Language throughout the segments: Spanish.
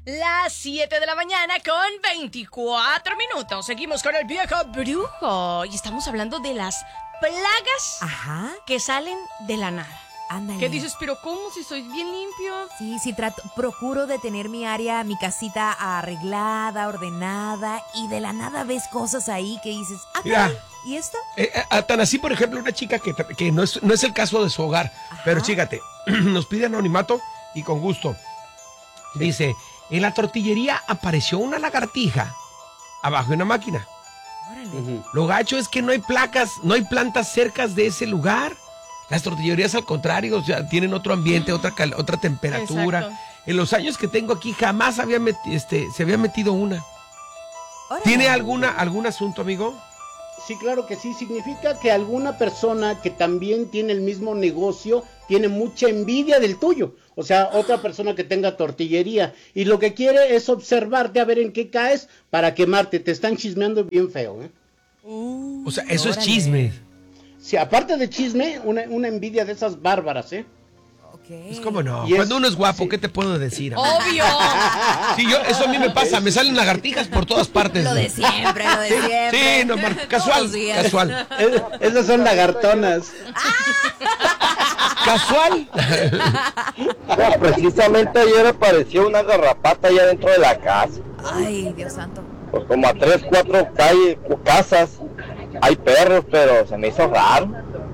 Las 7 de la mañana con 24 minutos. Seguimos con el viejo brujo. Y estamos hablando de las plagas que salen de la nada. Ándale. ¿Qué dices? ¿Pero cómo? Si soy bien limpio. Sí, procuro de tener mi área, mi casita arreglada, ordenada, y de la nada ves cosas ahí que dices, Mira, ¿y esto? Tan así, por ejemplo, una chica que no es el caso de su hogar, pero fíjate, nos pide anonimato y con gusto. Dice, en la tortillería apareció una lagartija abajo de una máquina. Órale. Lo gacho es que no hay placas, no hay plantas cerca de ese lugar. Las tortillerías, al contrario, o sea, tienen otro ambiente, otra temperatura. Exacto. En los años que tengo aquí jamás se había metido una. Órale. ¿Tiene algún asunto, amigo? Sí, claro que sí. Significa que alguna persona que también tiene el mismo negocio tiene mucha envidia del tuyo. O sea, otra persona que tenga tortillería. Y lo que quiere es observarte a ver en qué caes para quemarte. Te están chismeando bien feo, ¿eh? O sea, eso es Órale. chisme. Sí, aparte de chisme, una envidia de esas bárbaras, ¿eh? Ok. Pues cómo no. Y Cuando uno es guapo, sí. ¿qué te puedo decir, amigo? ¡Obvio! Sí, eso a mí me pasa, me salen lagartijas por todas partes. Lo de siempre, lo de siempre. Sí, no, casual, Todos los días. casual. Esas son lagartonas. Casual. No, precisamente ayer apareció una garrapata allá dentro de la casa. Ay, Dios santo. Pues como a 3, 4 casas. Hay perros, pero se me hizo raro.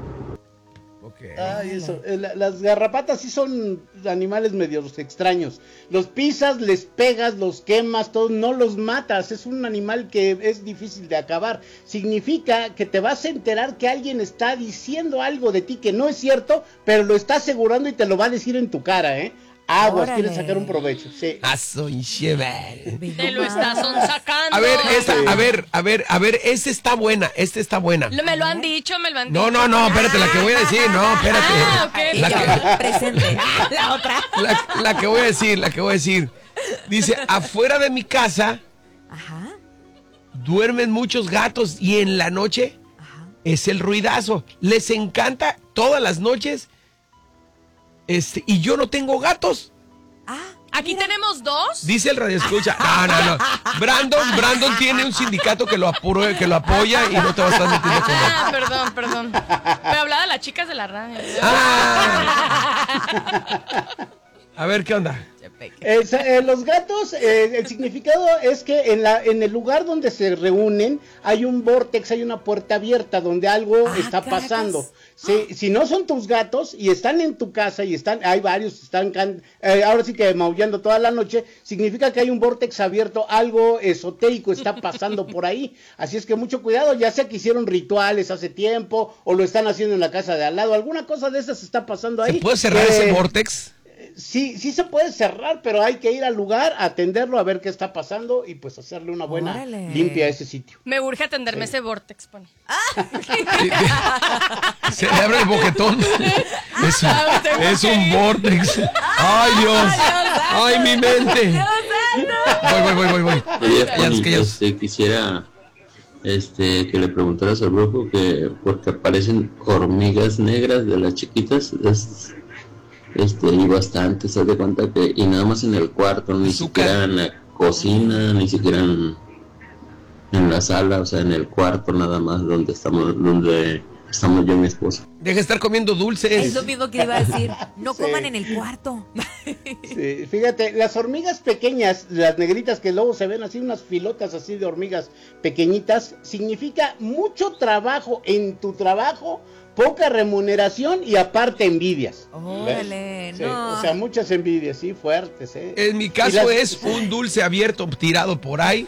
Ay, eso. Las garrapatas sí son animales medios extraños. Los pisas, les pegas, los quemas, todos, no los matas. Es un animal que es difícil de acabar. Significa que te vas a enterar que alguien está diciendo algo de ti que no es cierto, pero lo está asegurando y te lo va a decir en tu cara, ¿eh? Aguas, Órale. quieren sacar un provecho. Sí. Soy chévere. Te lo estás sacando. A ver, a ver, esta está buena. Me lo han dicho, No, espérate, la que voy a decir, no, espérate. Ah, ok. Y La yo, que, presente. La otra. la que voy a decir. Dice, afuera de mi casa Ajá. duermen muchos gatos y en la noche es el ruidazo. Les encanta todas las noches. Y yo no tengo gatos. Aquí tenemos dos. Dice el radioescucha. No. Brandon tiene un sindicato que lo apoya y no te va a estar metiendo con él. Perdón. Pero hablaba de las chicas de la radio. A ver, ¿qué onda? Los gatos, el significado es que en el lugar donde se reúnen hay un vórtex, hay una puerta abierta donde algo está pasando. Si no son tus gatos y están en tu casa y hay varios, ahora sí que maullando toda la noche, significa que hay un vórtex abierto, algo esotérico está pasando por ahí. Así es que mucho cuidado, ya sea que hicieron rituales hace tiempo o lo están haciendo en la casa de al lado, alguna cosa de esas está pasando ahí. ¿Se puede cerrar ese vórtex? Sí se puede cerrar, pero hay que ir al lugar, atenderlo, a ver qué está pasando y pues hacerle una buena limpia a ese sitio. Me urge atenderme ese vortex, Pony. Se le abre el boquetón. Es un vórtex. Ay, Dios. Ay, mi mente. Voy. Oye, quisiera que le preguntaras al brujo que porque aparecen hormigas negras de las chiquitas, y bastante, se da cuenta que, y nada más en el cuarto, ni siquiera en la cocina, ni siquiera en la sala, o sea, en el cuarto nada más donde estamos yo y mi esposa. Deja de estar comiendo dulces. Es lo mismo que iba a decir. No Sí. coman en el cuarto. Sí, fíjate, las hormigas pequeñas, las negritas que luego se ven así, unas filotas así de hormigas pequeñitas, significa mucho trabajo en tu trabajo, poca remuneración y aparte envidias. Órale, Sí, no. o sea, muchas envidias, sí, fuertes, ¿eh? En mi caso es un dulce abierto tirado por ahí.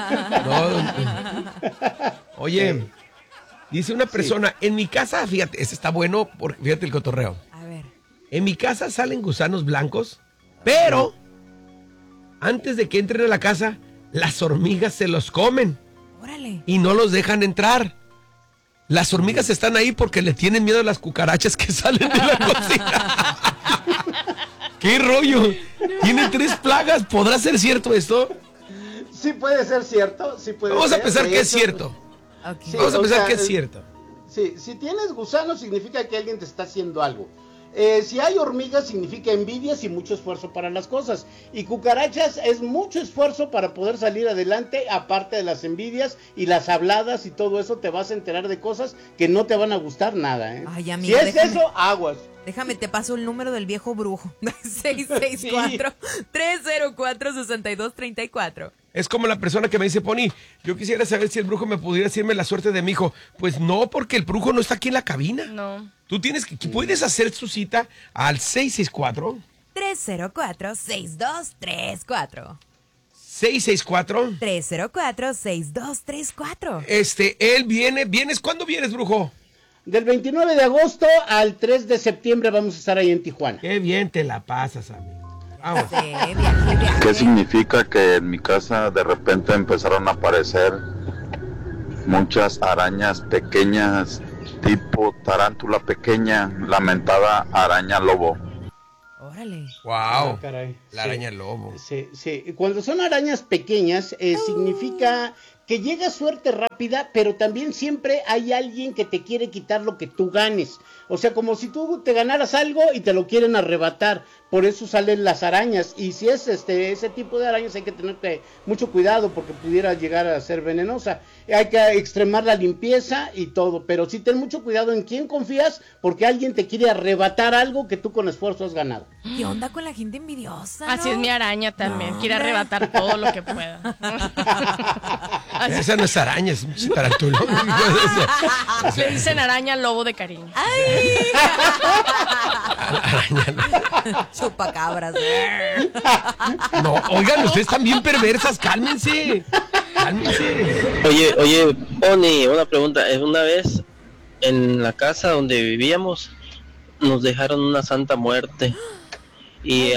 Oye, dice una persona, en mi casa, fíjate, ese está bueno, porque fíjate el cotorreo. A ver. En mi casa salen gusanos blancos, pero antes de que entren a la casa, las hormigas se los comen Órale. y no los dejan entrar. Las hormigas están ahí porque le tienen miedo a las cucarachas que salen de la cocina. ¿Qué rollo? Tiene 3 plagas. ¿Podrá ser cierto esto? Sí puede ser cierto, sí puede Vamos a ser. pensar De que es hecho, cierto. Okay. Sí, Vamos a o pensar sea, que es cierto. Sí, si tienes gusanos significa que alguien te está haciendo algo. Si hay hormigas significa envidias y mucho esfuerzo para las cosas. Y cucarachas es mucho esfuerzo para poder salir adelante, aparte de las envidias y las habladas y todo eso, te vas a enterar de cosas que no te van a gustar nada, ¿eh? Ay, amiga, si es eso, aguas. Déjame, te paso el número del viejo brujo. 664-304-6234. Es como la persona que me dice, Pony, yo quisiera saber si el brujo me pudiera decirme la suerte de mi hijo. Pues no, porque el brujo no está aquí en la cabina. No. Tú puedes hacer su cita al 664 304-6234. 664 304-6234. Él vienes, ¿cuándo vienes, brujo? Del 29 de agosto al 3 de septiembre vamos a estar ahí en Tijuana. Qué bien te la pasas, amigo. Vamos. Sí, viaje. ¿Qué significa que en mi casa de repente empezaron a aparecer muchas arañas pequeñas, tipo tarántula pequeña, lamentada araña lobo? Órale. Wow. Caray. La araña lobo. Sí. Cuando son arañas pequeñas, significa que llega suerte rápida, pero también siempre hay alguien que te quiere quitar lo que tú ganes. O sea, como si tú te ganaras algo y te lo quieren arrebatar. Por eso salen las arañas. Y si es ese tipo de arañas, hay que tener mucho cuidado porque pudiera llegar a ser venenosa. Hay que extremar la limpieza y todo. Pero sí ten mucho cuidado en quién confías, porque alguien te quiere arrebatar algo que tú con esfuerzo has ganado. ¿Qué onda con la gente envidiosa? Así ¿no? es mi araña también. No, Quiere hombre. arrebatar todo lo que pueda. Así Esa no es araña, es un tarántula. le dicen araña lobo de cariño. ¡Ay! Araña lobo. Chupacabras. No, oigan, ustedes están bien perversas, cálmense. Oye, Pony, una pregunta. Una vez en la casa donde vivíamos nos dejaron una santa muerte y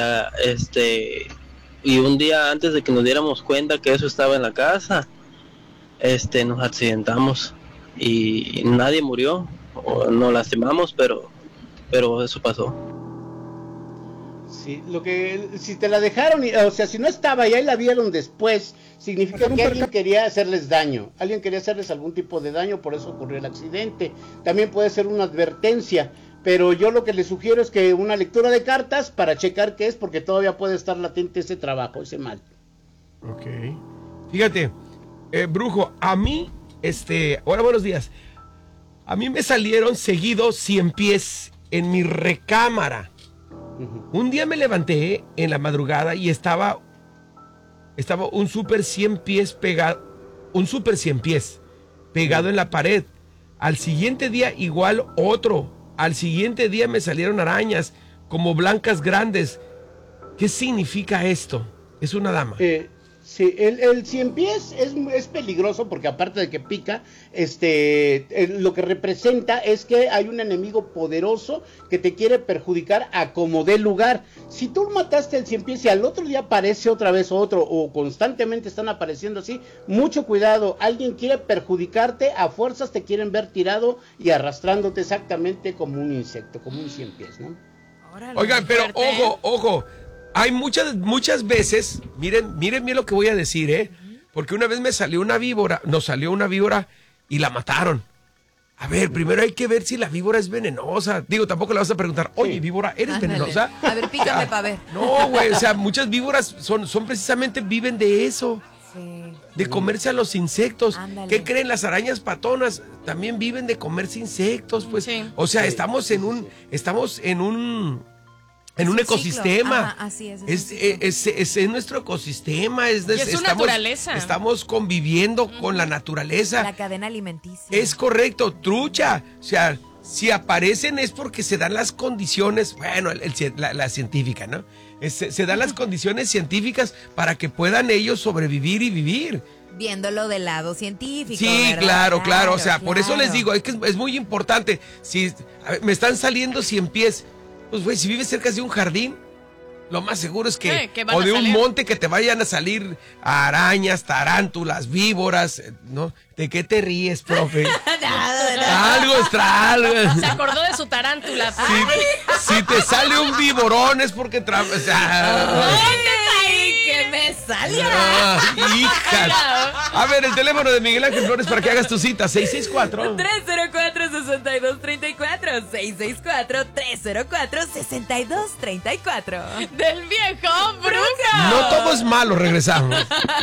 y un día antes de que nos diéramos cuenta que eso estaba en la casa, nos accidentamos y nadie murió, o nos lastimamos, pero eso pasó. Sí, si te la dejaron, o sea, si no estaba y ahí la vieron después, significa que alguien quería hacerles daño, alguien quería hacerles algún tipo de daño, por eso ocurrió el accidente. También puede ser una advertencia, pero yo lo que les sugiero es que una lectura de cartas para checar qué es, porque todavía puede estar latente ese trabajo, ese mal. Ok. Fíjate, brujo, a mí, hola, buenos días. A mí me salieron seguidos 100 pies en mi recámara. Un día me levanté en la madrugada y estaba un super 100 pies pegado en la pared. Al siguiente día igual otro. Al siguiente día me salieron arañas como blancas grandes. ¿Qué significa esto? Es una dama. Sí, el 100 pies es peligroso porque aparte de que pica, lo que representa es que hay un enemigo poderoso que te quiere perjudicar a como dé lugar. Si tú mataste el 100 pies y al otro día aparece otra vez otro o constantemente están apareciendo así, mucho cuidado, alguien quiere perjudicarte, a fuerzas te quieren ver tirado y arrastrándote exactamente como un insecto, como un 100 pies, ¿no? Oigan, pero ojo. Hay muchas veces, miren bien lo que voy a decir, porque una vez nos salió una víbora y la mataron. A ver, primero hay que ver si la víbora es venenosa. Digo, tampoco le vas a preguntar, oye, víbora, ¿eres venenosa? A ver, pícame para ver. No, güey, o sea, muchas víboras son precisamente, viven de eso. Sí. De comerse a los insectos. Ándale. ¿Qué creen? Las arañas patonas también viven de comerse insectos, pues. Sí. O sea, estamos en un ecosistema. Ajá, así es. Es nuestro ecosistema. Es su naturaleza. Estamos conviviendo con la naturaleza. La cadena alimenticia. Es correcto, trucha. O sea, si aparecen es porque se dan las condiciones, bueno, la científica, ¿no? Se dan las condiciones científicas para que puedan ellos sobrevivir y vivir. Viéndolo del lado científico. Sí, ¿verdad? claro. O sea, por eso les digo, es muy importante. Si me están saliendo 100 pies. Pues, güey, si vives cerca de un jardín, lo más seguro es que o de un monte que te vayan a salir arañas, tarántulas, víboras, ¿no? ¿De qué te ríes, profe? Algo. Se acordó de su tarántula. Si te sale un víborón es porque ¡Que me salga! Hija. A ver, el teléfono de Miguel Ángel Flores para que hagas tu cita, 664 304-6234. 1-855-664-304-6234. Del viejo brujo. No todo es malo, regresamos.